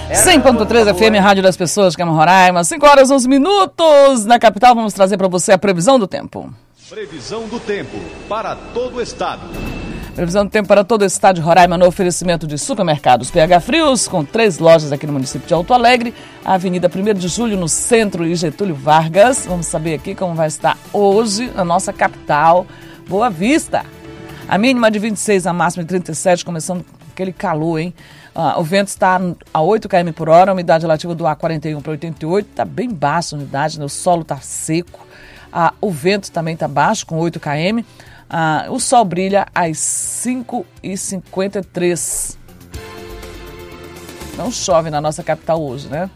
100.3 FM, Rádio das Pessoas, Cama Roraima. 5 horas, 11 minutos. Na capital, vamos trazer para você a previsão do tempo. Previsão do tempo para todo o estado. Previsão do tempo para todo o estado de Roraima no oferecimento de supermercados PH Frios, com 3 lojas aqui no município de Alto Alegre, a Avenida 1º de Julho, no centro, e Getúlio Vargas. Vamos saber aqui como vai estar hoje na nossa capital, Boa Vista. A mínima de 26, a máxima de 37, começando com aquele calor, hein? O vento está a 8 km por hora, a umidade relativa do ar 41 para 88, está bem baixa a umidade, né? O solo está seco, o vento também está baixo, com 8 km. O sol brilha às 5h53. Não chove na nossa capital hoje, né?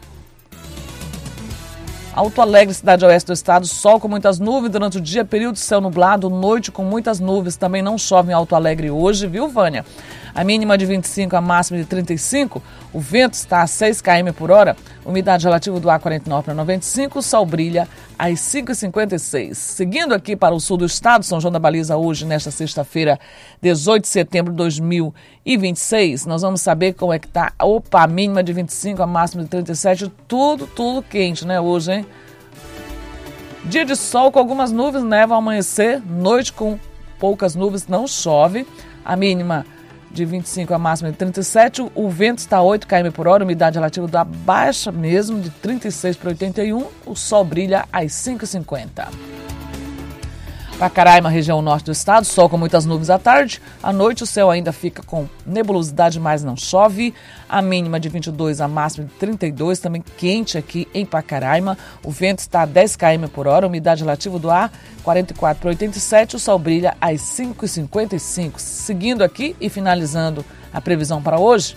Alto Alegre, cidade oeste do estado, sol com muitas nuvens durante o dia, período de céu nublado, noite com muitas nuvens. Também não chove em Alto Alegre hoje, viu, Vânia? A mínima de 25, a máxima de 35. O vento está a 6 km por hora, umidade relativa do ar 49 para 95, o sol brilha às 5h56. Seguindo aqui para o sul do estado, São João da Baliza, hoje, nesta sexta-feira, 18 de setembro de 2026, nós vamos saber como é que está. A mínima de 25, a máxima de 37, tudo quente, né, hoje, hein? Dia de sol com algumas nuvens, neva ao amanhecer, noite com poucas nuvens, não chove. A mínima de 25, a máxima de 37, o vento está a 8 km por hora, umidade relativa da baixa mesmo, de 36 para 81, o sol brilha às 5h50. Pacaraima, região norte do estado, sol com muitas nuvens à tarde, à noite o céu ainda fica com nebulosidade, mas não chove. A mínima de 22, a máxima de 32, também quente aqui em Pacaraima, o vento está a 10 km por hora, umidade relativa do ar 44 para 87, o sol brilha às 5h55. Seguindo aqui e finalizando a previsão para hoje,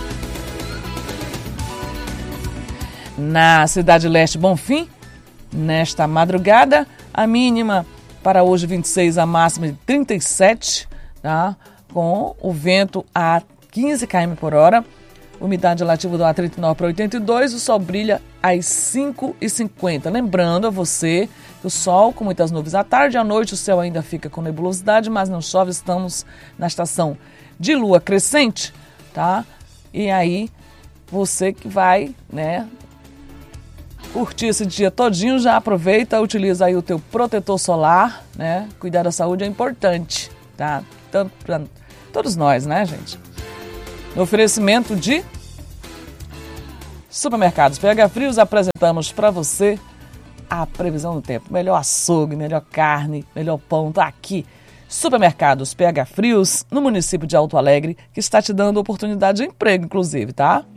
na cidade leste Bonfim, nesta madrugada, a mínima para hoje 26, a máxima de 37, tá? Com o vento a 15 km por hora, umidade relativa do ar 39 para 82, o sol brilha às 5h50. Lembrando a você que o sol com muitas nuvens à tarde, à noite o céu ainda fica com nebulosidade, mas não chove, estamos na estação de lua crescente, tá? E aí você que vai, né, curtir esse dia todinho, já aproveita, utiliza aí o teu protetor solar, né? Cuidar da saúde é importante, tá? Tanto para todos nós, né, gente? No oferecimento de supermercados PH Frios, apresentamos para você a previsão do tempo. Melhor açougue, melhor carne, melhor pão, tá aqui. Supermercados PH Frios, no município de Alto Alegre, que está te dando oportunidade de emprego, inclusive, tá?